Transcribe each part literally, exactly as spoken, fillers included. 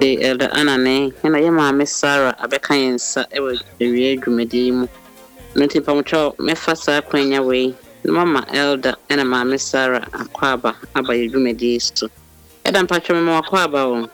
the elder Anane, and I am a Miss Sarah, a Becan, sir, ever the real Drumedium. Not in Pamucho, me fassa queen away. Mamma elder and a mamma Sarah, a quaba, about your Drumedis. Adam Patron more quaba.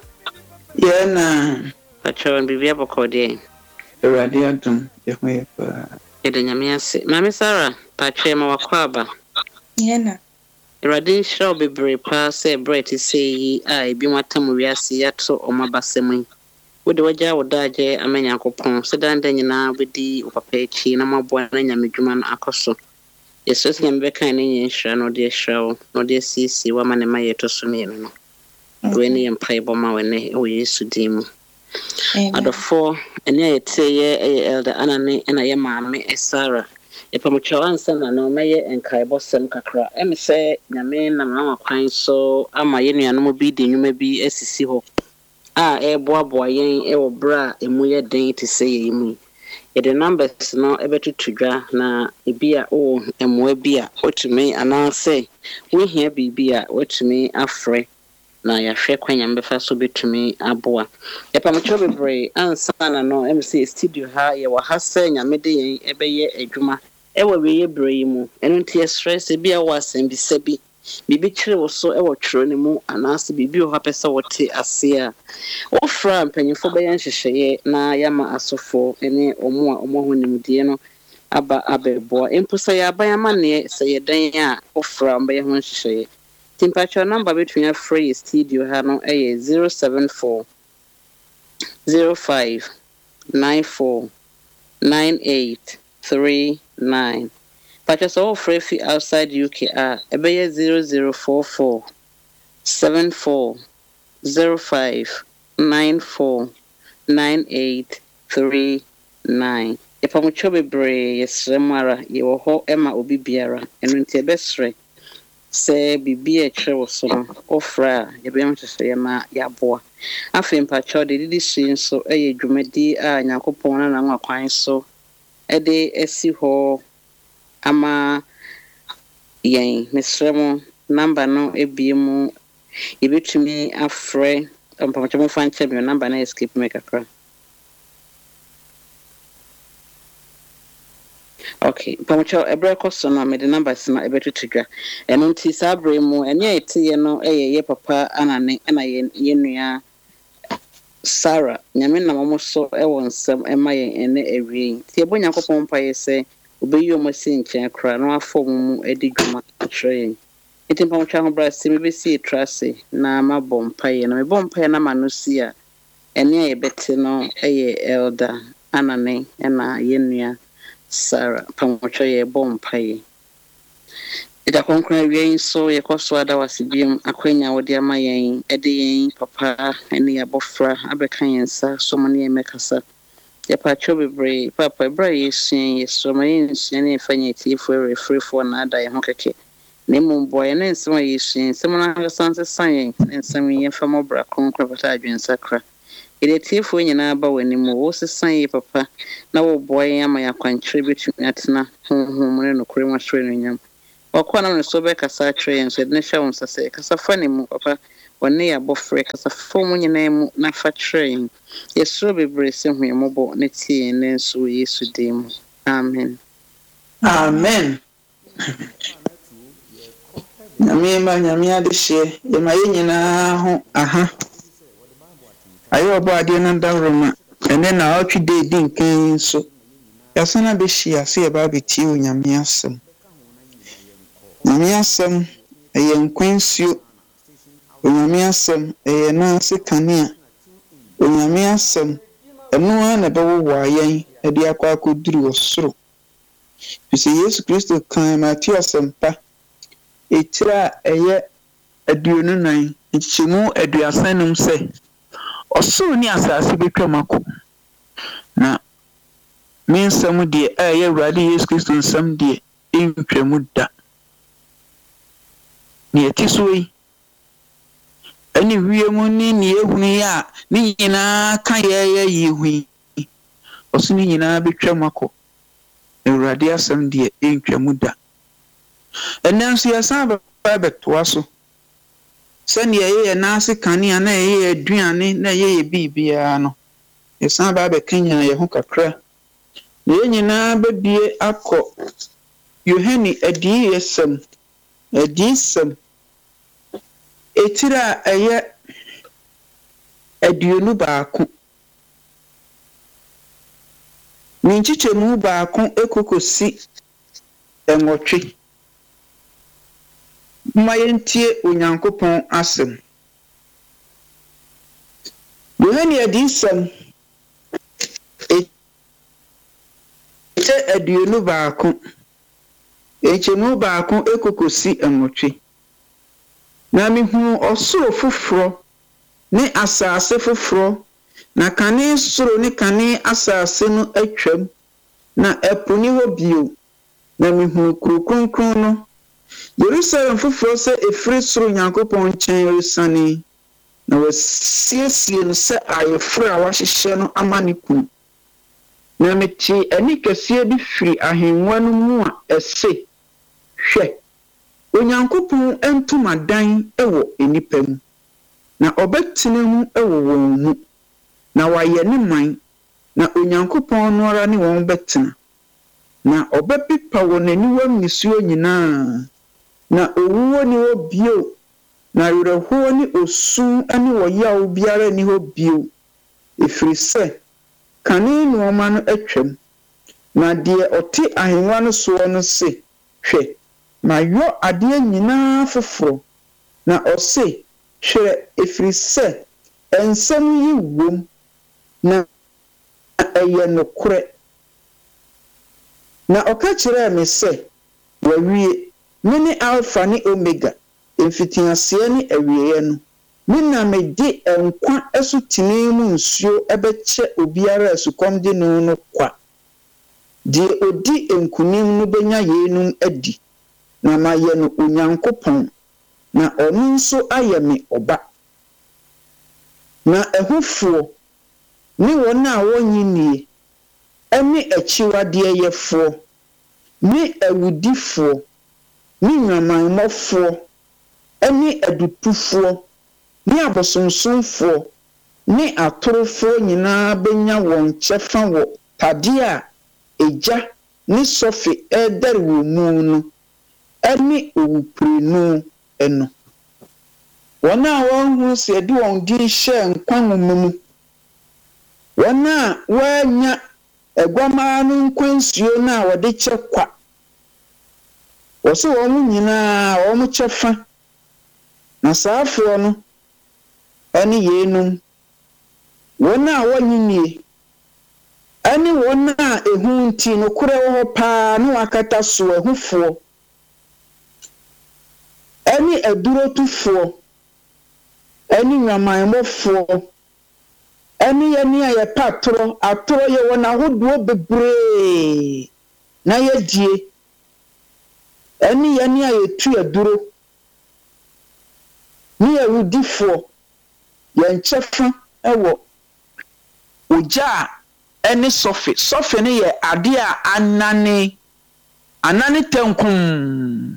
Yana Patron be able cordier. The radiatum, if we Edanyamias, Mamma Sarah, Patron more quaba. Yana. Radin shall be brave pa say bread to say I be what time we are see at so or my bassemi. With the waja would die a many uncle pon, sedan then now with the opachi, no more boy and yamijuman akoso. Yes, just can be kind in shan or dear show, no dear see woman and my to sumino. When the empire bomber when we used to deem. Out of four, and yet say elder Anani and I am mammy, a Sarah. If I'm answer na no meye enkai bosem kakra em se nyame na ma kwan so ama ye nuanom bi de nwuma bi asisi ho a e boaboa yen e wo bra emu ye den te se ye mu ye the numbers no e betutudwa na ebi a o emu bi a otumi ana se we hia bibi a otumi afre na ya hwe kwanya mbefa so betumi aboa e pa mcho bebre ansa na no em se studio ha ye wa ha se nyame de yen e be ye adwuma ewe we yebre mu eno ntia stress bi a wasem bi sabi bibi kire wo so ewo twero ne mu anase bibi o hapesa wote ase a wo fra mpanyimfo be yan hyehyeye na yama asofo ene omo a omo honim die no aba abebo empusa ya abayama ne se yedan a wo fra mbe ho hyehyeye temperature number between a free studio ha no eh zero seven four zero five nine four nine eight three nine. But just all free outside U K are ebeye zero zero four four seven four zero five nine four nine eight three nine. If I'm chobe bre yesremara ye wo ho ema obi biara eno nti ebesre se bibi e kire wo so ofra ye be mtese ye ma ya boa afem pa chode didi shi so eye dwumadi a nyakopon na na kwan so ede esi ho ama yen mesremo number no ebiemu ebetumi afre ampamachamo fanche bi number na escape make akra. Okay pamacho ebre koso no me the numbers na ebetutudwa eno nti sabre mu enye etiye no eye ye papa anane na ye yenua Sarah nyame na momo so e won nsem e ma yen ene ewie ti ebonya kopon pa ye se obeyi o masi nchen kra no afom mu edi dwuma kire enti pam twa ho bra se me be si trase na ma bom pa ye na me bom pa ye na manusi a ene e beti no eye elder anane na yenua Sarah pam twa ye bom pa ye ida konkra wie so ye koso ada wasibiem akwanya wodi ama yen ede yen papa ene abofra abeka yensa so mane emekasa ye pa chobebre papa bra yesin yeso mayen yesin ne fanya tifo refree for na ada ye ho keke ne mumbo ye ne nsema yesin semana sanse san nsema ye famo bra konkra pata adwensa kra ide tifo nyina ba wani mu wo sesan ye papa na wo boy ama ya kwantre betumi atena honhom ne no kure ma hwere no nyam wakwana no so be kasa train so ne hwe won sase kasa fa ne mu papa wonne ya bofre kasa fo mu nyina mu na fa train yeso bebre se hu yemobo ne tie ne nso Yesu dim amen Amen. Nyame ma nyame adehye ye ma yenyina ho aha ayo obo ade na dawroma ene na otwe de din kan so yasana be hia se ye ba beti o nyame asem nyame asem eye nkwansio nyame asem eye na se kanea nyame asem eno na be wo ayen ade akwa akoduru osoro bise Yesu Kristo kan Matthew asempa etira eye aduonu nan nchimu aduasanum se osoro ni asase betwamako na mensam de eye awurade Yesu Kristo nsam de entwemu da ni etisoi ani wiemu ni ni ehunu ya ni nyina kan ye ye yihu osini nyina betwamako awurade asam de entwemu da enanso ya san ba betwa so sani ye na se kanea na ye aduane na ye bibia no yesan ba be kenya ye ho kakra ye nyina bebie akọ Yohani adi yesem adi sem etira eye aduonu baako minchichemu baako ekokosi enwotwe mayentie onyankopon asem Yohani adi sem ete aduonu baako echemu baako ekokosi enwotwe na mihu osoro foforo ne asase foforo na kane soro ne kane asase no atwam na eponi ho bio na mihu kurukronkron no Jerusalem foforo se efiri soro Nyankopɔn nkyɛn resane na wasiesie no sɛ ayeforo a wahyehye no ama ne kunu na meti ani kɛseɛ bi firi ahengua no mu a ɛse hwɛ Onyankopɔn entomadan ɛwɔ enipa mu na ɔbɛtena mu ɛwɔ wɔn mu na wayɛ ne man na Onyankopɔn no ara ne wɔn bɛtena na ɔbɛpepa wɔn aniwa mmisuo nyinaa na owuo ne hɔ bio na werɛhoɔ ne osu ne wɔyaw biara ne hɔ bio ɛfiri sɛ kane nnoɔma no atwam na deɛ ɔte ahengua no soɔ no se hwɛ mayɔ adeɛ nyinaa foforo na ɔse hwɛ ɛfiri sɛ ensɛm yi wom na ɛyɛ nokorɛ na ɔka kyerɛ me sɛ wawie mene alpha ne omega mfitiaseɛ ne awieɛ no mena mede nkwa asutene mu nsuo ɛbɛkyɛ obiara asukɔm de no no kwa deɛ odi nkunim no benya yenum adi na mayɛ no Onyankopɔn na ɔno nso ayɛ me ɔba na ɛhofoɔ ne wɔn a wɔnyinie ɛne akyiwadeɛ yɛfoɔ ne awudifoɔ ne nwamanmɔfoɔ ɛne adutufoɔ ne abosomsomfoɔ ne atorofoɔ nyinaa benya wɔn kyɛfa wɔ tadeɛ a egya ne sɔfe ɛdare wɔ mu no ɛne owuprenu ɛno wɔn a wɔn ho sɛ de wɔn din hyɛ nkwa nwoma mu wɔn a wɔanya aguamaa no nkwansuo no a wɔde kyɛ kwa wɔso wɔn nyinaa wɔn kyɛfa na saafoɔ no ɛne yenum wɔn a wɔnyinie ɛne wɔn a ehu nti no korɛ wɔ hɔ paa no akata so ɛhufoɔ ɛne adurotufoɔ ɛne nwamanmɔfoɔ ɛne yɛne a yɛpɛ atoro atoro yɛ wɔn ahodoɔ bebree na yɛdie ɛne yɛne a yɛtu aduro ne awudifoɔ yɛn kyɛfa ɛwɔ ogya a ɛne sɔfe sɔfe ne yɛ ade a anane anane tenkum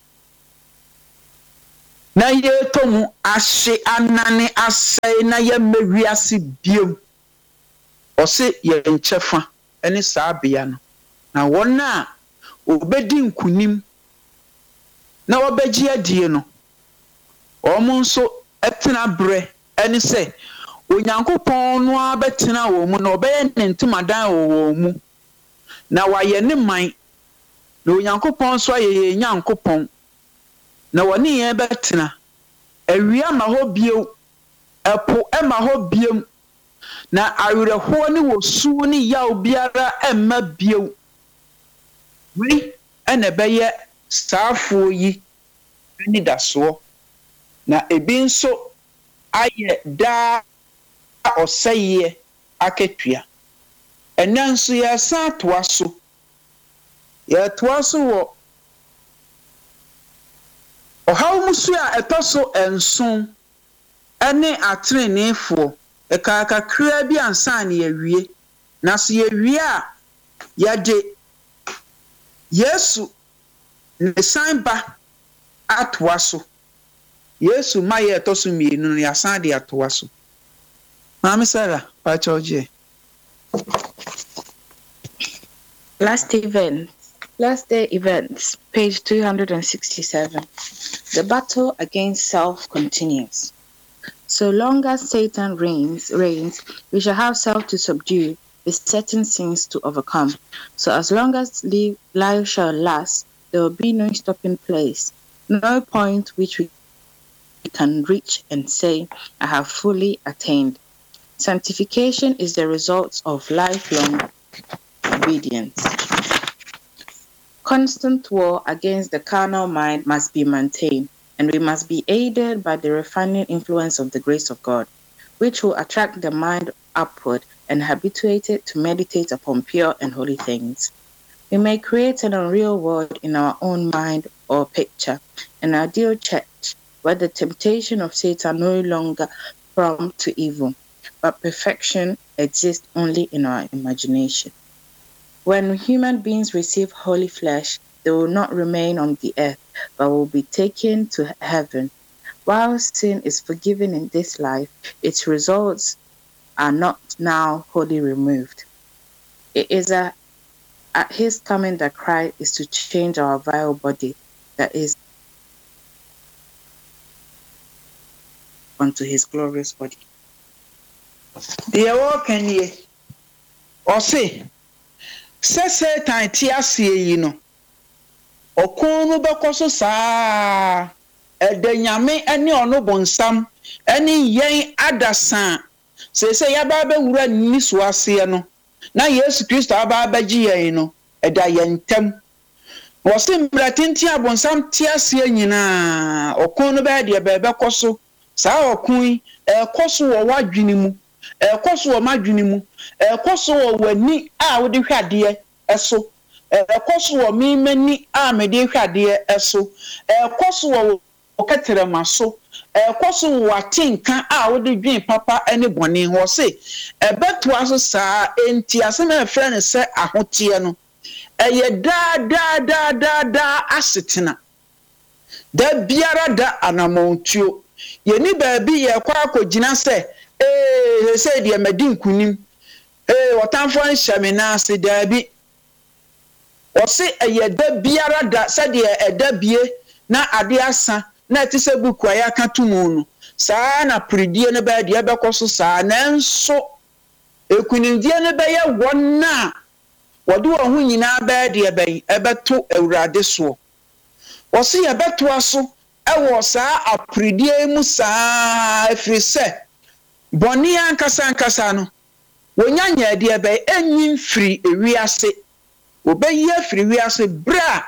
na yɛtɔ mu ahye anane asɛe na yɛmmɛwi ase biom ɔse yɛn kyɛfa ɛne saa bea no na wɔn a obedi nkunim na wɔbɛgye adie no wɔn nso ɛtena brɛ ɛne sɛ Onyankopɔn no abɛtena wɔ mu na ɔbɛyɛ ne ntomadan wɔ wɔn mu na wayɛ ne man na Onyankopɔn nso ayɛ yɛn Nyankopɔn na wɔne yɛn bɛtena awia ma hɔ bio ɛpo ɛma hɔ biom na awerɛhoɔ ne wɔsu ne yaw biara ɛmma bio wei ɛna ɛbɛyɛ saafoɔ yi ani dasoɔ na ebi nso ayɛ daa ɔsɛyɛ akatua ɛnɛ nso yɛsan atoa so yɛtoa so wɔ ɔhaw musu a ɛtɔ so enson ɛne atrenefoɔ ɛkaakakraa bi ansa ne yɛwie na so yɛwie a yɛde Yesu ne san ba atoa so Yesu ma ye to so mienu no yasan de atowa so. Mama Sarah, pa choje. Last event, last day events, page two hundred sixty-seven. The battle against self continues. So long as Satan reigns, reigns, we shall have self to subdue, besetting sins to overcome. So as long as life shall last, there will be no stopping place, no point which we can reach and say, I have fully attained. Sanctification is the result of lifelong obedience. Constant war against the carnal mind must be maintained, and we must be aided by the refining influence of the grace of God, which will attract the mind upward and habituate it to meditate upon pure and holy things. We may create an unreal world in our own mind or picture, an ideal church where the temptation of Satan no longer prompt to evil, but perfection exists only in our imagination. When human beings receive holy flesh, they will not remain on the earth, but will be taken to heaven. While sin is forgiven in this life, its results are not now wholly removed. It is a, at his coming that Christ is to change our vile body, that is, unto his glorious body. Deɛ wɔka nie ɔse sɛ Satan te aseɛ yi no ɔko no bɛkɔ so saa ɛda nyame ne ɔno bonsam ne yɛn adasa sɛ sɛ yɛaba bɛwura nni so aseɛ no na Yesu Kristo aba bɛgye yɛn no ɛda yɛn ntam wɔse mmara tenten a bonsam te aseɛ nyinaa ɔko no bɛyɛ deɛ bɛbɛkɔ so saa ɔko yi ɛkɔ so wɔ wadwene mu ɛkɔ so wɔ madwene mu ɛkɔ so wɔ w'ani a wode hwɛ adeɛ ɛso ɛkɔ so wɔ memani a mede hwɛ adeɛ ɛso ɛkɔ so wɔ ɔkɛtrɛma so ɛkɔ so wɔ atenka a wode dwen papa ne bɔne ho se ɛbɛtoa so saa enti asɛm a ɛfrɛ ne sɛ ahoteɛ no ɛyɛ daa daa daa daa daa asetena da biara da anamontuo yɛni baabi yɛkɔ akɔgyina sɛ ee sɛ deɛ madi nkunim ee wɔtamfo nhyɛ me naase daabi ɔse ɛyɛ da biara da sɛdeɛ ɛda bie na ade asa na ɛte sɛ buku a yɛaka to mu no saa na peredie no bɛyɛ deɛ ɛbɛkɔ so saa nanso ekunimdie no bɛyɛ wɔn a wɔde wɔn ho nyinaa bɛyɛ deɛ bɛyi ɛbɛto awurade soɔ ɔse yɛbɛtoa so ɛwɔ saa aperedie mu saa ɛfiri sɛ bɔne ankasa ankasa no wonya nyɛ deɛ bɛyɛ enyi mfiri ewiase obɛyi afiri wiase bra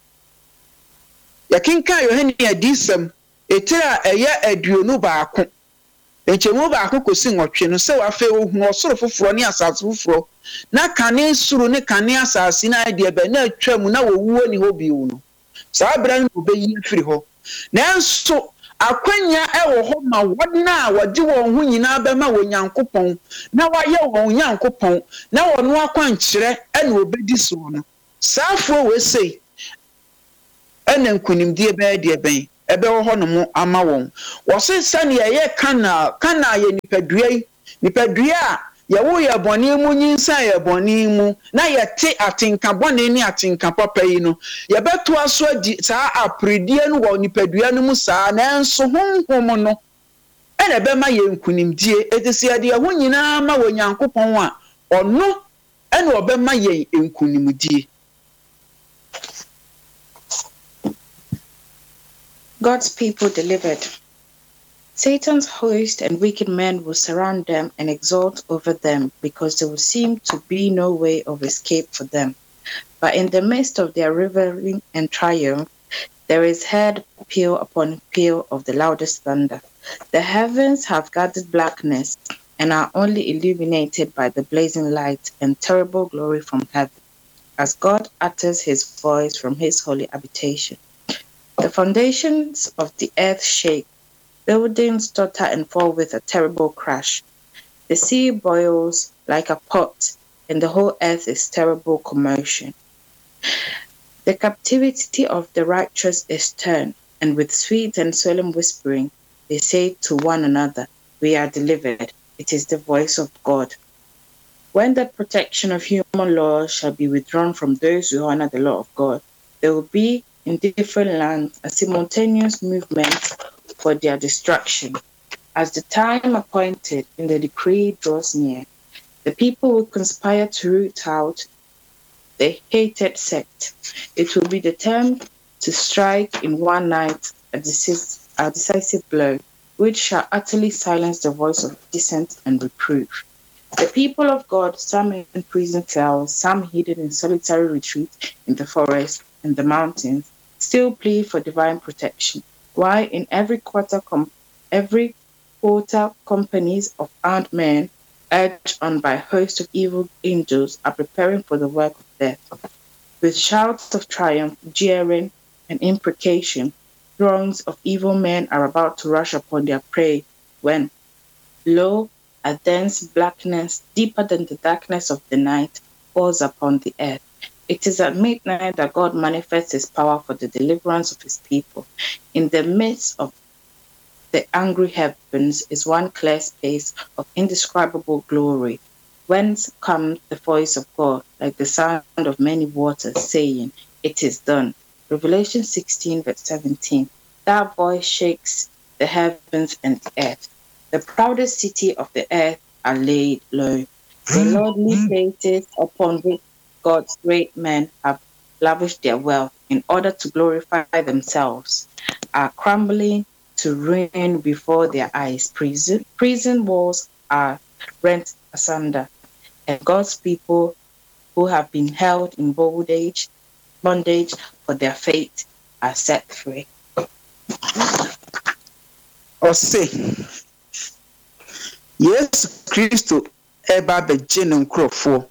yɛkenka Yohane adisɛm etire a ɛyɛ aduonu baako enkyɛmu baako kosi nwɔtwe no sɛ wafe ohu ɔsoro foforɔ ne asase foforɔ na kane soro ne kane asase na deɛ bɛ na atwa mu na wowuo ni hɔ bio no saa bra no obɛyi afiri hɔ nanso akwanya ɛwɔ hɔ ma wɔn a wɔde wɔn ho nyinaa bɛma wɔ Nyankopɔn na wɔayɛ wɔn Nyankopɔn na wɔn akwankyerɛ ɛna obedi so no saafoɔ wɛsɛ ɛna nkunimdie bɛyɛ deɛ bɛn ɛbɛwɔ hɔ no mo ama wɔn wɔse sɛne yɛyɛ kana kana yɛ nipadua yi nipadua a yɛwo yɛ bɔne mu nyinsa yɛ bɔne mu na yɛte atenka bɔne ne atenka papa yi no yɛbɛtoa so adi saa aperedie no wɔ nipadua no mu saa nanso honhom no ɛna ɛbɛma yɛ nkunimdie ɛte sɛ yɛde ɛho nyinaa ma wɔ Nyankopɔn a ɔno ɛna ɔbɛma yɛn nkunimdie. God's people delivered. Satan's host and wicked men will surround them and exult over them because there will seem to be no way of escape for them. But in the midst of their revelry and triumph, there is heard peal upon peal of the loudest thunder. The heavens have gathered blackness and are only illuminated by the blazing light and terrible glory from heaven, as God utters his voice from his holy habitation. The foundations of the earth shake, buildings totter and fall with a terrible crash. The sea boils like a pot, and the whole earth is terrible commotion. The captivity of the righteous is turned, and with sweet and solemn whispering, they say to one another, "We are delivered. It is the voice of God." When the protection of human laws shall be withdrawn from those who honor the law of God, there will be in different lands a simultaneous movement for their destruction. As the time appointed in the decree draws near, the people will conspire to root out the hated sect. It will be determined to strike in one night a, decis- a decisive blow, which shall utterly silence the voice of dissent and reproof. The people of God, some in prison cells, some hidden in solitary retreat in the forest and the mountains, still plead for divine protection, while in every quarter, com- every quarter companies of armed men, urged on by hosts of evil angels, are preparing for the work of death. With shouts of triumph, jeering, and imprecation, throngs of evil men are about to rush upon their prey when, lo, a dense blackness, deeper than the darkness of the night, falls upon the earth. It is at midnight that God manifests his power for the deliverance of his people. In the midst of the angry heavens is one clear space of indescribable glory, whence comes the voice of God, like the sound of many waters, saying, "It is done." Revelation sixteen, verse seventeen. That voice shakes the heavens and the earth. The proudest city of the earth are laid low. The lordly places upon which God's great men have lavished their wealth in order to glorify themselves are crumbling to ruin before their eyes. Prison, prison walls are rent asunder, and God's people who have been held in bondage, bondage for their fate are set free. Ose Yesu Kristo eba begye ne nkrofo.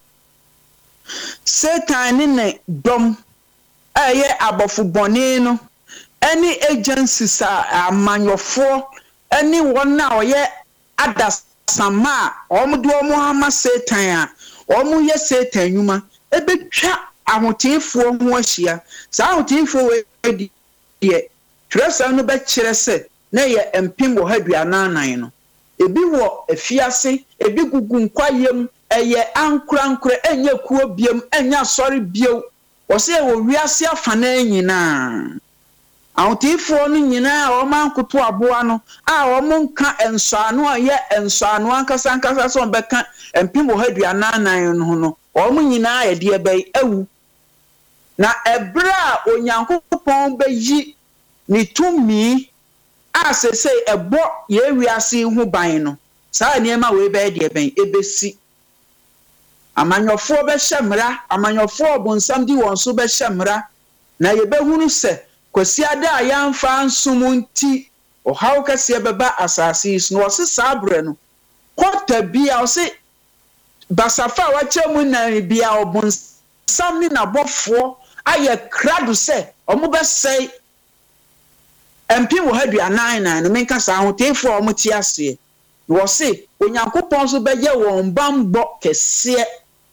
Satan ne ne dom aye abofo bone no any agencies a amanyofo any one na oye adasama omudo omo ama Satan a omo ye Satan nyuma ebetwa ahotinfo ho ahia sa ahotinfo we die tresa no be kire se na ye empim wo haduananan no ebi wo afiase ebi gugu nkwayem eye ankura ankura enye kuo biem enya sori bio wo se wo wiase afana nyina ahotifo no nyina o mankoto aboa no a o monka ensoano aye ensoano ankasa ankasa so beka empim wo haduananan no no o mo nyina ye de bai awu na ebra onyankopon bayi ni tumi asese ebo ye wiase hu ban no saa niema we be de ben ebesi amanyofo be hyemra amanyofo obonsam di won so be hyemra na ye behunu se kwasi ada ayamfa nsumunti o haw kase beba asase is no se sabre no kwota bia o se basafa wa chemu na bia obonsam ni na bofo aye krado se omo be sei empi wo haduanan na no menka sa ahotefo o moti ase wo se onyankopon so beye won bambo kese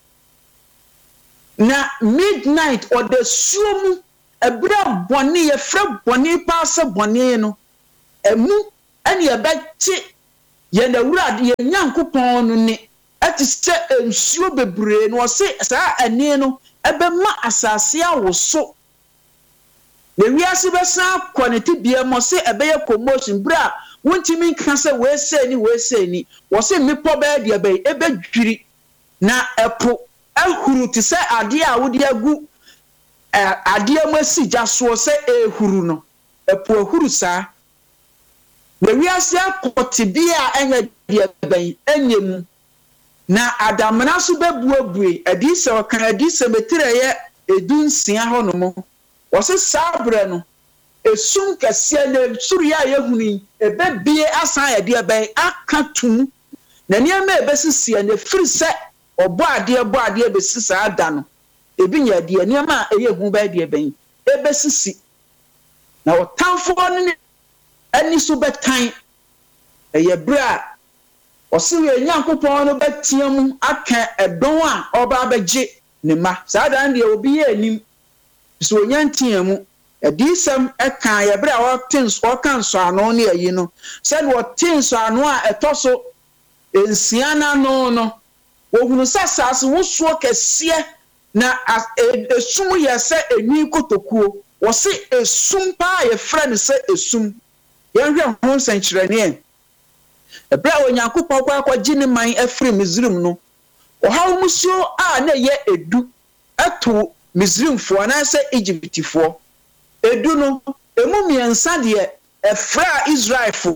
na midnight or the sumu ebra boni ye fra boni paase boni no emu ene ye beti ye na wurade ye nyankopon no ni ati se ensuo bebre no se sa ane no ebema asase awoso the wiase besa quality bia mo se ebeye commotion bra wontimi nka se we se ni we se ni wo se mepo ba dia be ebedwiri na epo ehuru ti se ade a wodi agu ade amasi jaso se ehuru no epo ehuru sa the wiase akoti bia enya dia ben enyem na adamna so bebuabue adi se okan adi se betire ye edunsia ho no mo wose sabre no esum kase na suriya yehuni ebebie asan ya de ben akatum na niam ebesisi na firi se obo ade obo ade ebesisi ada no ebi nya de niam a eyehu ba de ben ebesisi na otamfo no ani so betan eye bra wose we nyankopon no betiam aka edon a oba abegye ne ma saa dan de obi ye anim so nyantiamu adisam eka ye bra wa tins wa kan so ano ne ayi no said what tins ano a etoso ensiana no no wohunu sasase wosuo kese na esum ye se enwi kotokuo wo se esum pa ye fra ne se esum ye hwe ho sankyerene e bra onyankopon kwa kwa gine man afri Misrim no ohaw musio a na ye edu ato Misrimfo na se Egyptifo edu no emu miensa de efra Israelfo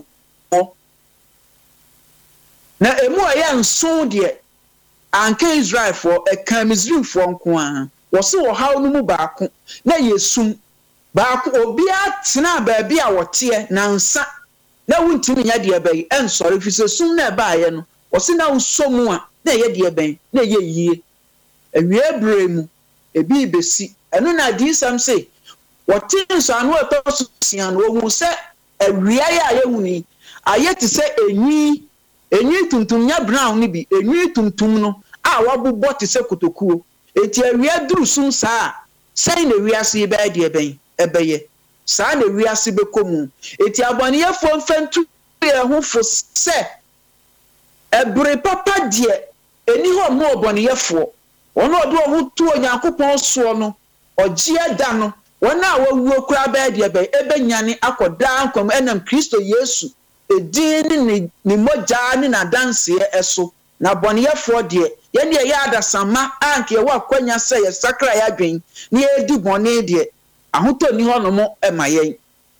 na emu aya nso de anka Israelfo eka Misrimfo nko a wo se wo haw no mu baako na yesum baako obi atena baabi a wote na nsa na wuntimi nya de abai ensore fise sum na baaye no wo se na usomu a na ye de abai na ye yie awie bremu ebi besi eno na di sam say wotin so anu eto sian wo hu se awia ya ye huni ayeti se enyi enyi tuntum nya brown ni bi enyi tuntum no a wabubo te se kotokuo eti awia duru sum saa sai na wiase be de ben ebeye saa na wiase be komu eti abone ye fo mfantu ye hu fo se ebre papa de eni ho mo obone ye fo ono odo ho tu onyankopon so no ogie da no wona awuo kura ba de be ebenyane akoda ankom enam Kristo Yesu edin ni ni moja ni na dance eso na bone ye fo de ye ne ye adasama anke ye wa kwanya se ye sakra ya dwen ni edi bone de ahoto ni ho no mo emayen.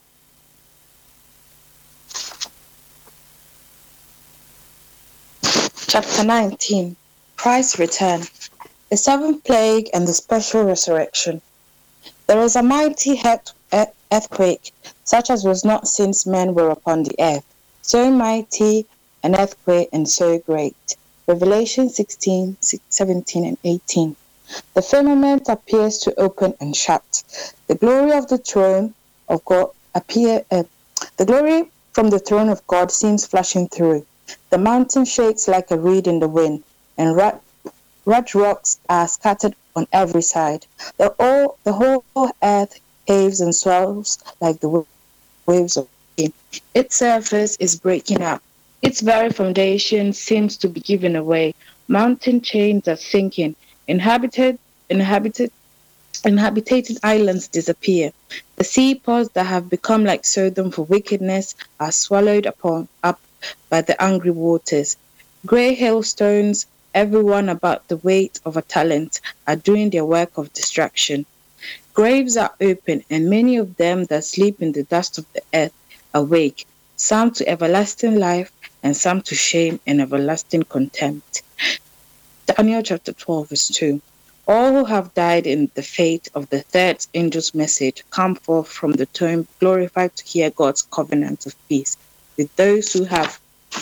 Chapter nineteen. Christ's return. The seventh plague and the special resurrection. There was a mighty earthquake, such as was not since men were upon the earth. So mighty an earthquake and so great. Revelation sixteen, seventeen and eighteen. The firmament appears to open and shut. The glory of the throne of God appear. Uh, the glory from the throne of God seems flashing through. The mountain shakes like a reed in the wind, and rat, rat rocks are scattered on every side. The, all, the whole earth heaves and swells like the waves of the sea. Its surface is breaking up. Its very foundation seems to be given away. Mountain chains are sinking. Inhabited, inhabited, inhabited islands disappear. The seaports that have become like Sodom for wickedness are swallowed upon up by the angry waters. Grey hailstones, everyone about the weight of a talent, are doing their work of destruction. Graves are open, and many of them that sleep in the dust of the earth awake, some to everlasting life, and some to shame and everlasting contempt. Daniel chapter twelve, verse two. All who have died in the fate of the third angel's message come forth from the tomb, glorified to hear God's covenant of peace with those who have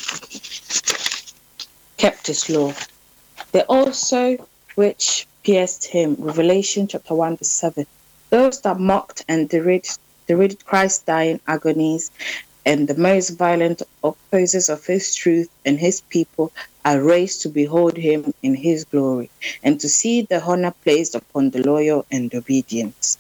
kept his law. They also which pierced him. Revelation chapter one, verse seven. Those that mocked and derided, derided Christ's dying agonies, and the most violent opposers of his truth and his people are raised to behold him in his glory, and to see the honor placed upon the loyal and obedient.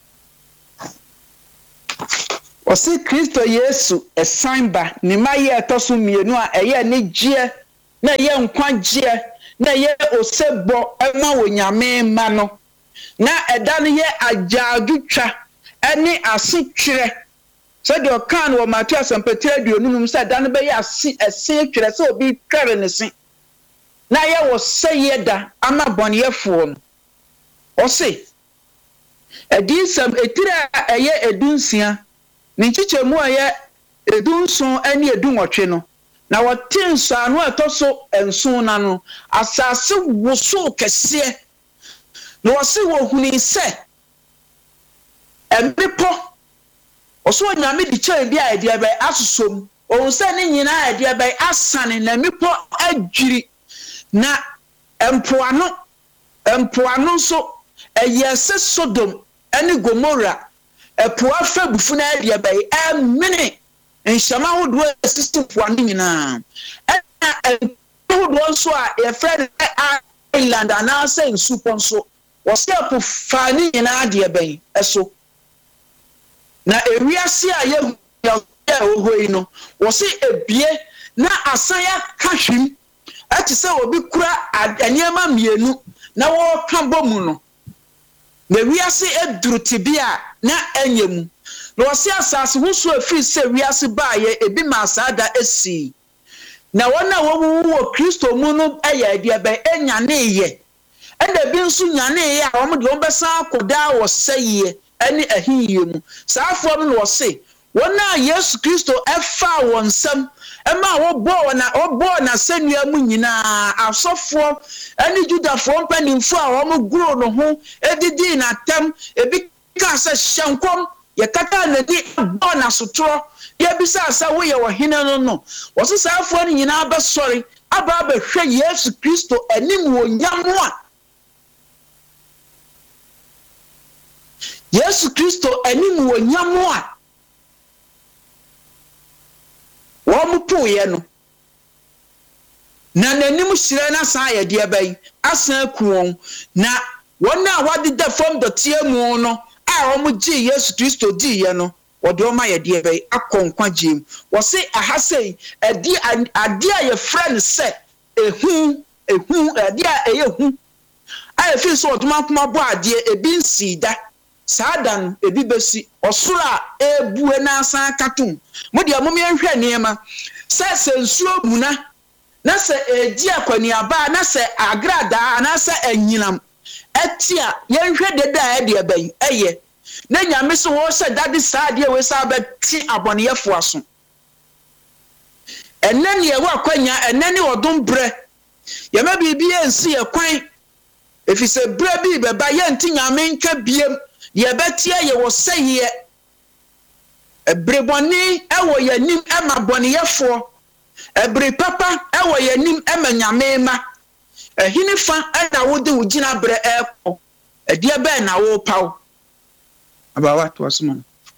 Osi Kristo Yesu esanba ni maye etoso mienu a eye ne gie na ye nkwagie na ye osebo ema wonyame ma no na eda ne ye ajaadutwa ene asotwere so de okan wo Matthew asampetre aduonum se eda ne be ye ase ese twere se obi twere ne se na ye wo seye da ama boneyefo no osi edisam etira eye edunsia ni chichemu aye edunson ani edunwotwe no na wotinso anu etoso enson na no asase woso kese no wose wo huni se embepo oso nyame di chan bia ede ebe asusom o se ne nyina ede ebe asane na mepo adwiri na empoano empoano so eyese Sodom ani Gomorrah epoa fa bufu na ade ebe amene enshama hodo system poano nyina na hodo so a e friend island ana say nsupo so wose po fani nyina ade ebe eso na ewiase a ye ya ohoi no wo se ebie na asaya kahwim ati se obi kura anyema mienu na wo ka bomu no na wiase eduru tibia na enyemu na wo se asase husu afiri se wiase baaye ebi ma asada esi na wona wo wo Kristo mu no eye de be enya ne ye enda bi nso nya ne ye a wo de wo besa akoda wo seye ani ahiye mu saafo no wo se wona Yesu Kristo efa wonsam ema wo bo na wo bo na sanua mu nyina asofo ani judafo mpanimfo a wo guro no ho edidi na tam ebi ka se hyankom ye kata na di bo na sotro ye bisa asa wo ye wo hene no no wo se saafo no nyina ba sori aba ba hwe Yesu Kristo anim wo nyamo a Yesu Kristo anim wo nyamo a Womu puye no na nanim hyire na san ye de bai asan kuon na wona wade da from the tiemu no a womu gi Yesu Kristo di ye no wode o ma ye de bai akonkwa gim wo se ahasei adi adi a ye friend se ehu ehu adi a eye hu a efi so oduma kuma bo ade ebi nsida Sadan ebi besi osura ebue na asan katum mudi amom yenhwe niema se sensuo muna na se eji akwani aba na se agrada na se anyinam etia yenhwe deda e de ban eye na nyame so wo se dade saade we sa beti aboneyefo aso enani ye wa kwanya enani odom bre ye ma bibi ensi ye kwan efise bre bi beba ye nti nyame nka biem ye betia ye wo seye ebreboni ewo ye nim ema boneyefo ebre papa ewo ye nim ema nyame ma ehini fa na wo de ugina bre eko edie be na wo paw abawa to asmo.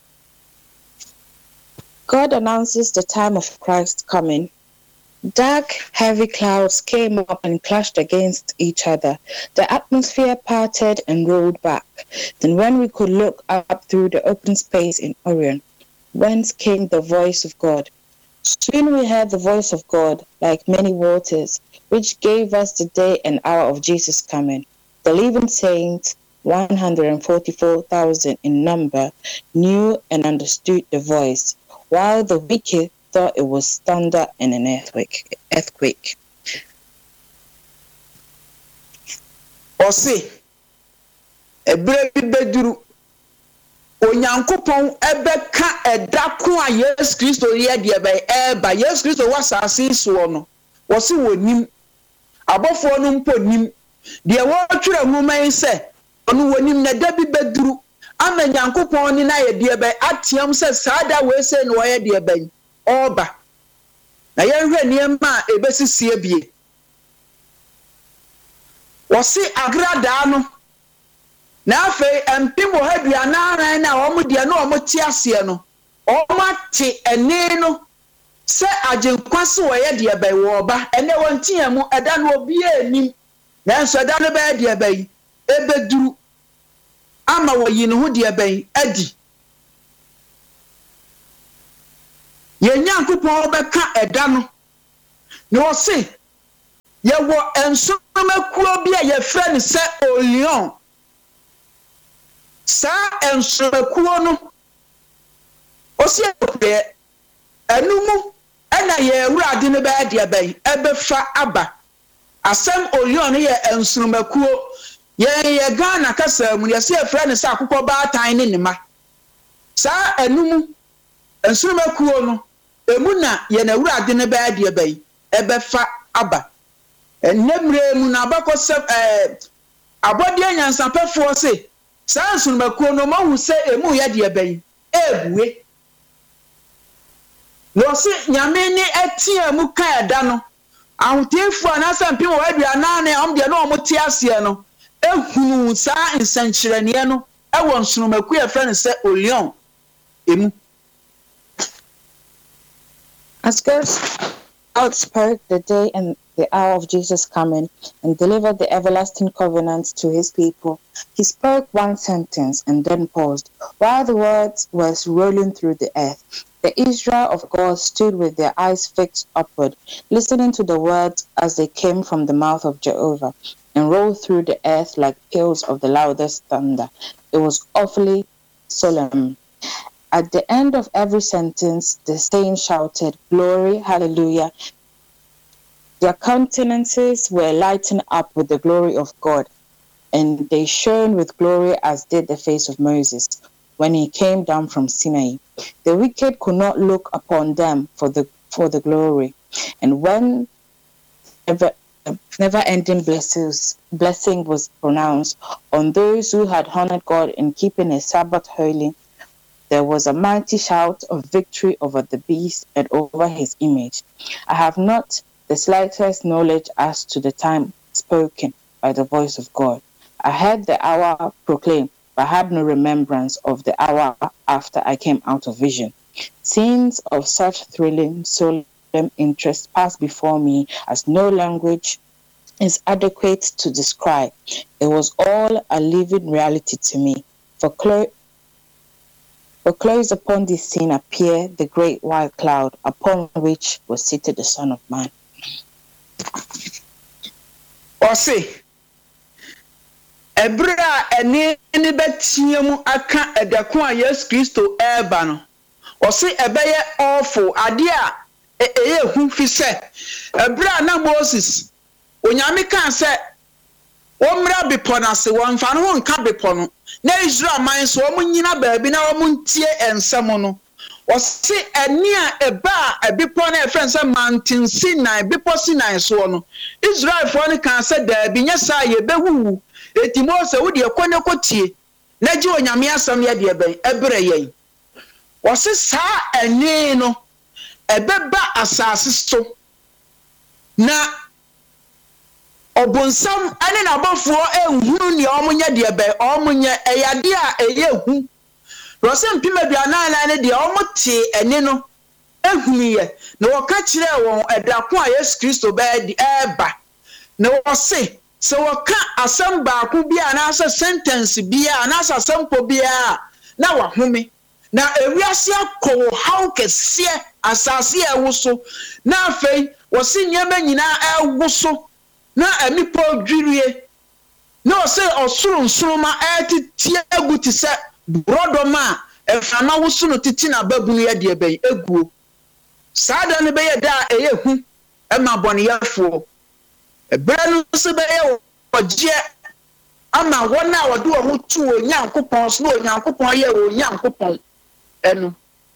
God announces the time of Christ's coming. Dark, heavy clouds came up and clashed against each other. The atmosphere parted and rolled back. Then when we could look up through the open space in Orion, whence came the voice of God. Soon we heard the voice of God like many waters, which gave us the day and hour of Jesus' coming. The living saints, one hundred forty-four thousand in number, knew and understood the voice, while the wicked thought it was thunder and an earthquake. Earthquake. Ose ebre bi beduru onyankopon ebeka edako a Yesu Kristo ye de be eba Yesu Kristo wasase so no wo se wonim abofo no mpo nim de wo twere nwuman se ono wonim na da bi beduru ama nyankopon ni na ye de be atiam se saada we se no ye de be oba na ye hwe niema ebesisi ebie wo se agrada no na afi empim wo hadua na ran na wo mudie na wo mti ase no o mate ene no se agenkwase wo ye de be wo ba ene wontia mu eda no obi anim na nso eda no be de be ebeduru ama wo yi no ho de be adi ye nyankopon obeka eda no ne wo se ye wo ensomekuo bi a ye frɛ ne se Orion sa ensomekuo no o se e anumu ana ye awurade ne ba de ba ebefa aba asem Orion ye ensomekuo ye ye Ghana kasa mu ye se frɛ ne se akokɔ baatan ne ne ma sa anumu ensomekuo no emuna ye na awurade ne ba de ba ebefa aba enemre mu na abakɔ se eh abode anyansapefo se sansun makuo no mahu se emu ye de ban ebue no se nyame ni etia mu ka eda no ahotefu anasa mpem wo adua na na om de no omote ase no ehunu sa nsankyerene no ewo nsun makuo e friend se Orion emu. As God, God spoke the day and the hour of Jesus' coming and delivered the everlasting covenant to his people. He spoke one sentence and then paused. While the words were rolling through the earth, the Israel of God stood with their eyes fixed upward, listening to the words as they came from the mouth of Jehovah and rolled through the earth like peals of the loudest thunder. It was awfully solemn. At the end of every sentence, the saints shouted, "Glory, hallelujah." Their countenances were lightened up with the glory of God, and they shone with glory as did the face of Moses when he came down from Sinai. The wicked could not look upon them for the for the glory. And when never, never-ending blessings, blessing was pronounced on those who had honored God in keeping a Sabbath holy, there was a mighty shout of victory over the beast and over his image. I have not the slightest knowledge as to the time spoken by the voice of God. I heard the hour proclaimed, but had no remembrance of the hour after I came out of vision. Scenes of such thrilling, solemn interest passed before me as no language is adequate to describe. It was all a living reality to me. For clo- For close upon this scene appeared the great white cloud upon which was seated the Son of Man. Ose Ebra ene ne betiam aka edako a Yesu Kristo eba no. Ose ebeye awful ade a eye hu fi se. Ebra na Moses onyame kan se omra bepo na se wonfa no wonka bepo no. Na Israel man so omo nyina baabi na omo ntie ensem no. Ose eni a eba ebipo na efen se Mountain Sinai bipo Sinai so no. Israel fo ne kan se da bi nya sa ye behuwu eti Mose wo de ekone kotie na ji onyame asam ye de ben ebre yen. Ose sa eni no ebeba asase so na Obonsam ane na bafo ehunu ne omunye de be omunye eyade a eyehu Rose mpima biana na ne de omote ene no ehuniye na woka kire won edako a Yesu Kristo ba di eba na wo se se woka asem ba ku bia na asa sentence bia na asa sempo bia na wahome na ewiase akọ how kese asase ewuso na afei wo se nyema nyina ewuso na emipo dwirie na o se osuru nsuruma etitie aguti se brodoma efama wusu no titi na babunu ye de ben eguo sada ne be ye da eye hu e ma bone yefo ebra no se be ye oje ama wona wode wo mutu onyankopon so onyankopon ye onyankopon enu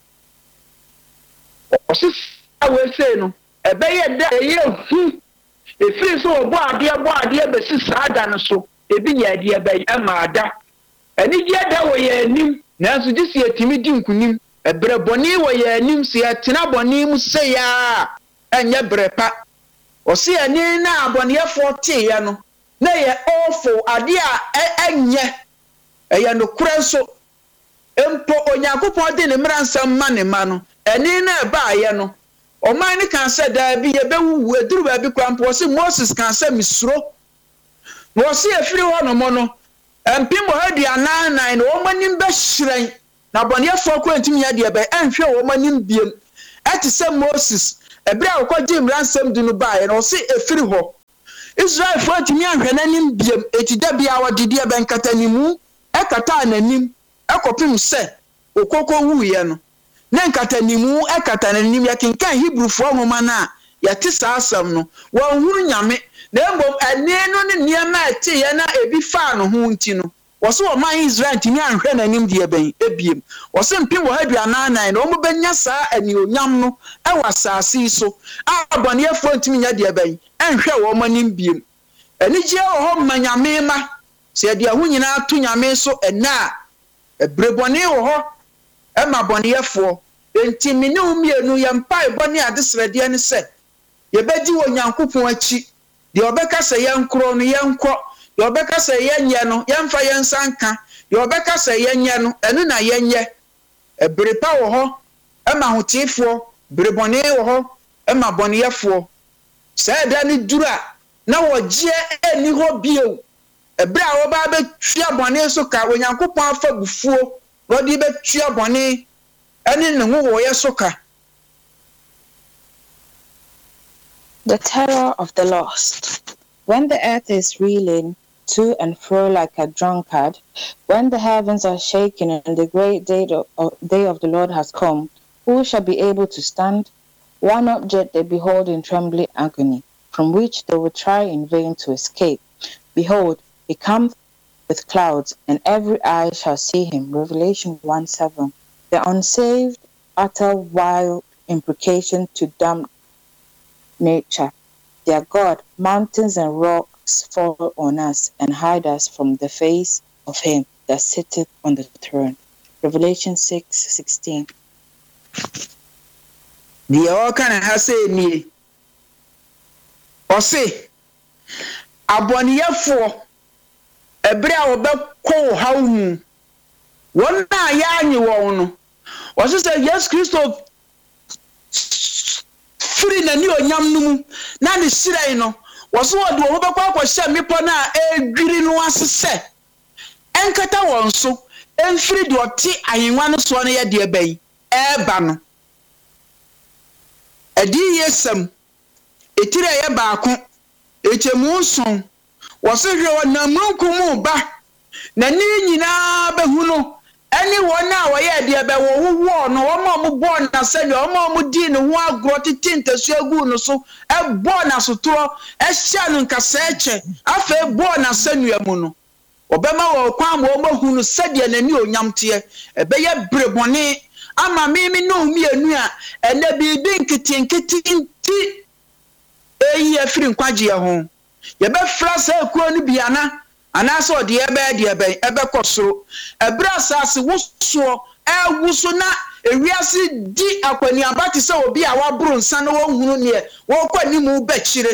o se awe se no e be ye da eye hu efiri so obo ade bo ade be si sada no so ebi nya ade be amada ani je da wo ye anim nanso ji si atimi di nkunim ebre boni wo ye anim si atena boni mu se ya enye brepa o si ani na aboni ye forty ya no na ye awful ade a enye eye no krenso empo onyankopon de ne mransam ma ne ma no ani na ba ye no o man ni kan se da bi ye bewu eduru ba bi kwampo se Moses kan se misro wo se afiri ho no mo no empimo hadi anan nine wo manim be hyiren na bone afọ ko antimi ya de be enhwe wo manim biem ati se Moses ebra akọ jim ransam du no ba ye no se afiri ho Israel fo antimi anhwe nanim biem etida bia wodede e ben katanimu e kata ananim ekopim se okoko wu ye no na nkatanimu e katananim ya kenkan Hebrew fo homa na ya ti saasam no wo huru nyame na mbom ane no ne niema ate ye na ebi fa no ho nti no wo so man Israel ntimi anhwe nanim de ben ebiem wo se mpim wo hadu ananan no mo benya saa ani onyam no e wasase so abone ye fo ntimi nya de ben enhwe wo manim biem ani je wo ho manyame ma se de ho nyina ato nyame so ena ebrebone wo ho e ma bone ye fo enti mene umienu ye mpai bone adesrede ne se ye bedi wo nyankopon achi de obeka se ye nkro no ye nkọ de obeka se ye nye no ye mfa ye nsanka de obeka se ye nye no enu na ye nye ebrepa wo ho e ma hotifo brebone wo ho ma bɔneyɛfoɔ saa da ne duru a na wɔgye ani hɔ bio ebere a wɔba bɛtua bɔne so ka onyankopɔn afa bufuo wɔde bɛtua bɔne ɛne ne ho wɔyɛ so ka. The terror of the lost. When the earth is reeling to and fro like a drunkard, when the heavens are shaken and the great day of, day of the Lord has come, who shall be able to stand? One object they behold in trembling agony, from which they will try in vain to escape. Behold, he comes with clouds, and every eye shall see him. Revelation one seven. The unsaved utter wild imprecation to damn nature. Their God, mountains and rocks fall on us and hide us from the face of him that sitteth on the throne. Revelation six sixteen. The all kind of has say ni or say aboniyafo ebere a obekọ hawo mu won na ya anyi won no o say yes Christo free na ni onyam no mu na ne sirai no wo so wode wo bekọ akọhye mepo na edwiri no asese enkata won so emfiri de oti ayenwa no so no ye de bayi eba no edi yesam etire ye baako echemu nson wo se hwe wonamrunkumu ba na ni nyina behu no eni wona wo ye de be wo wo no wo ma mo bo na se wo ma mo di ne ho agro titintasu agu no so e bo na sotoro e hia no nkasa eche afa e bo na sanua mu no obema wo kwan mo mahu no sede na ni onyam te e be ye brebone ama mimi no mienu a ene bibi nkiti nkiti nti eyi afiri nkwaje ho ye be fra sa ekuo no biana ana so de ebe de ebe ebe kosoro ebra asase wuso ewuso na ewiase di akwani abati se obi a waburu nsa no wohunu ne wo kwani mu be kire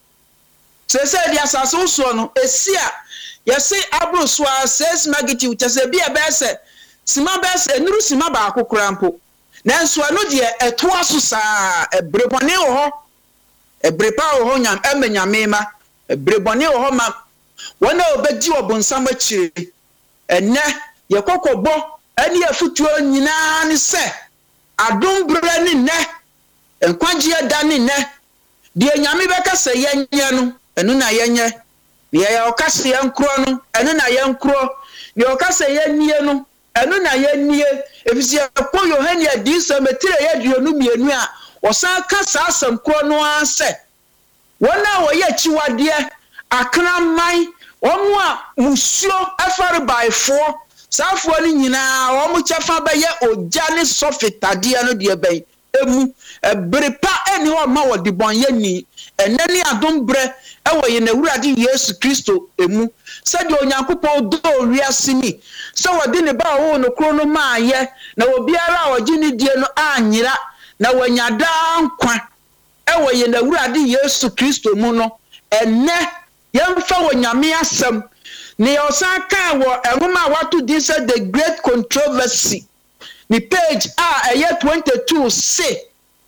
se se di asase wuso no esia ye se aburu so a six magnitude tese bi ebe se sima bes enuru sima ba akokora mpo nanso anu de eto aso saa ebrebone wo ho ebrepa wo ho nyam emanyame ma ebrebone wo ho ma wona obedi obonsam akire enne ye kokobo ani afutuo nyina ne se adom bra ne ne enkwagye da ne ne de nyame beka se yenye no enu na yenye ye ya okase yenkro no enu na yenkro ne okase yennie no enu na yennie efisi ko Yohane adisa metire ye duonu mienu a osan kasa asam kro no ase wona wo ye chiwade akraman omo a musuo afare baifo safo ni nyina omo chefa be ye oja ne sofitade no de ben emu ebrepa eni o ma wo de bon ye ni enani adom bre ewo ye na wurade Yesu Kristo emu sede onyankopon do wiase ni so wode ne ba wo no kro no ma ye na obiara a ogi ni die no anyira na wanyada nkwa ewo ye na wurade Yesu Kristo mu no enne yemfa wonyame asem ne osan kan wo enuma watu this the great controversy ni page a eye twenty-two say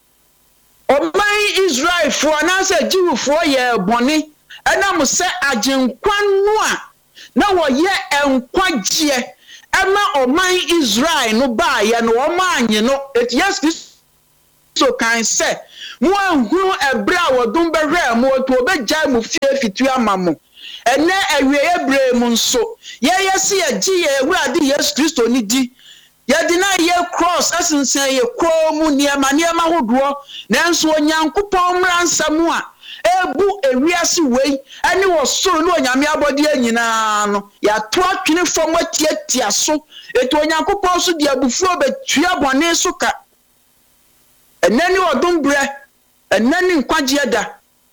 oman Israel for na say Jew for ye boni ena mo se agenkwa no a na wo ye enkwagye ema oman Israel no ba ye no o manye no it yes so kan say mo anhuru ebra wodum behwe mo to obegya mo fie fitu amamo ene awie ebre mu nso ye yesi agi ye Ewurade Yesu Kristo ni di ye di na ye cross asensen ye kro mu niema niema hodo nanso onyankopɔn mransam a ebu ewiase wei ani wo soro no onyame abode anyina no ya to atwene fom atiatia so eto onyankopɔn so di abufuo betua bɔne so ka enani odum bre enani nkwagye da.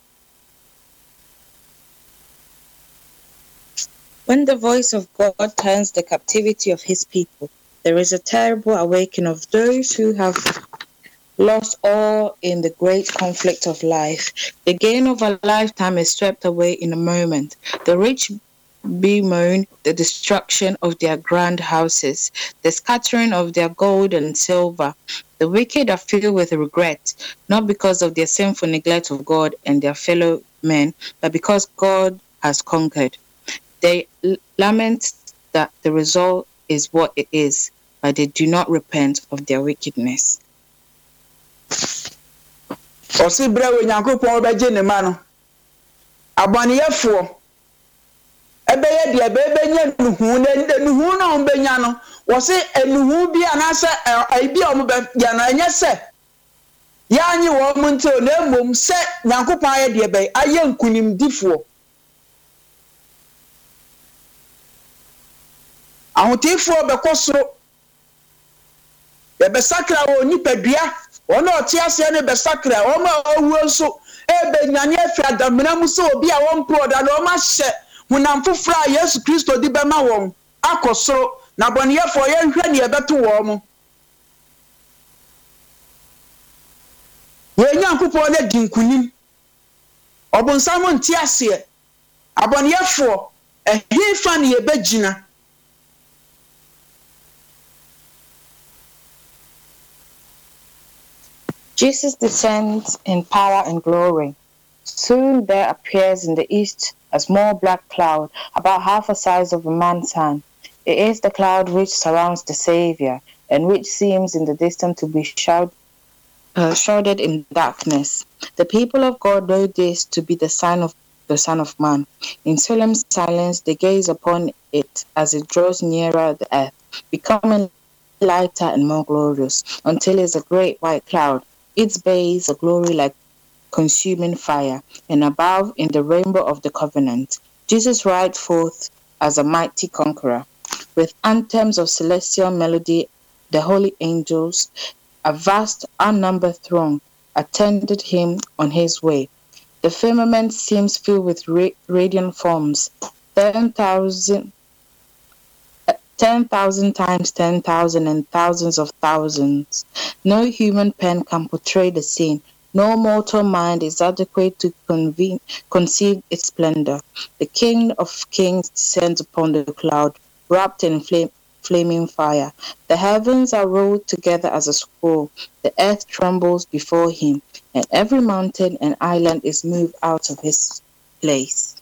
When the voice of God turns the captivity of his people, there is a terrible awakening of those who have lost all in the great conflict of life. The gain of a lifetime is swept away in a moment. The rich bemoan the destruction of their grand houses, the scattering of their gold and silver. The wicked are filled with regret, not because of their sinful neglect of God and their fellow men, but because God has conquered. They l- lament that the result is what it is, but they do not repent of their wickedness. Osi brewe Nyankopon obeje ne ma no. Aboneyefo ebeye de ebenya nuhu ne nuhu na ombenya no. Wosi enuhu bi anase ebi omo ya na enye se. Ya anyi wo mo nte na emom se Nyankopon aye de ebe aye nkunimdifo. Ahotifo bekosoro ebe sakra wo nipadua ono otiase ne be sakra o ma owu nso ebe nyane afi adamena mu so obi a won proda na o ma hye hunam fofra Yesu Kristo di be ma won akosoro na boniyefo ye hwe ne ebeto wo mo ye Nyankopon ne dinkunim obonsam ntiase aboniyefo ehifa ne ebegina. Jesus descends in power and glory. Soon there appears in the east a small black cloud, about half the size of a man's hand. It is the cloud which surrounds the Savior, and which seems in the distance to be shroud, uh, shrouded in darkness. The people of God know this to be the sign of the Son of Man. In solemn silence they gaze upon it as it draws nearer the earth, becoming lighter and more glorious, until it's a great white cloud. Its base a glory like consuming fire, and above in the rainbow of the covenant, Jesus rides forth as a mighty conqueror. With anthems of celestial melody, the holy angels, a vast unnumbered throng, attended him on his way. The firmament seems filled with ra- radiant forms, ten thousand Ten thousand times ten thousand and thousands of thousands. No human pen can portray the scene. No mortal mind is adequate to convene, conceive its splendor. The King of Kings descends upon the cloud, wrapped in flame, flaming fire. The heavens are rolled together as a scroll. The earth trembles before him, and every mountain and island is moved out of his place.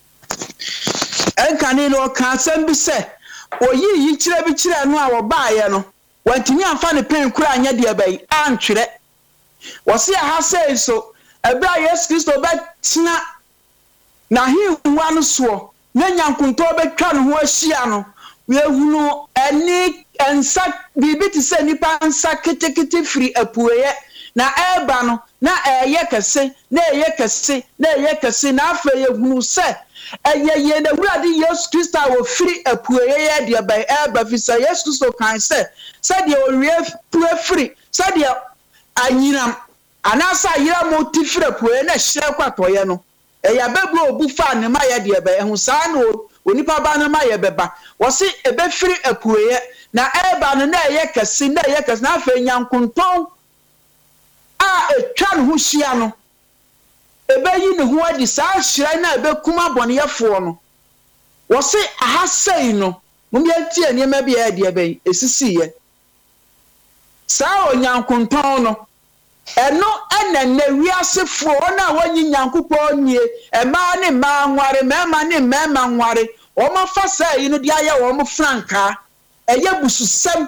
Oyi yi kire bi kire no a wo baaye no wantimi amfa ne pen kura anya de abai antwere wo se ha sei so ebra Yesu Kristo betina na hinwa no so na nyankunto betwa no ho ahia no we ehunu ani ensa bibi ti se nipa nsa ketekete firi apueye na eba no na eye kese na eye kese na eye kese na afa ye hunu se eye ye na wurade Yesu Kristo a wo firi apueye ye de ba eba fisa Yesu Kristo kan se se de owie pue firi se de anyinam anasa yira mo ti firi apueye na hye kwatoye no eye abebro obu fa ne ma ye de ba ehun sa no onipa ba ne ma ye beba wo se ebe firi apueye na eba no na eye kese na eye kese na afa nyankunton a etwa no ho hia no ebe yi ne ho adi saa hira na ebe kuma boneyefo no wo se aha sei no mum ye tie ne ma bia de ebe esisi ye saa onyankunton no eno enenne wiasefo na wanyi nyankopon nie ema ne ma nware mema ne mema nware o ma fa sai no dia ye wo mo franka eye bususem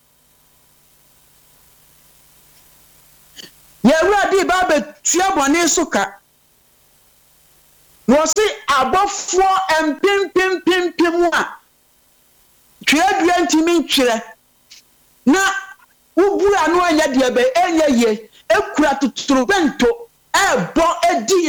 Yewurade ba betua bone suka wo si abofo empimpimpimpimu a twedua ntimi ntwere na ubura no anya de be enye ye ekura tuturu bento ebo edi